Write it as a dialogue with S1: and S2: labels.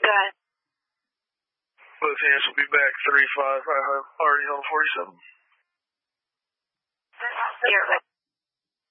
S1: Go ahead.
S2: Both hands will be back 35. I have already held 47.
S1: You're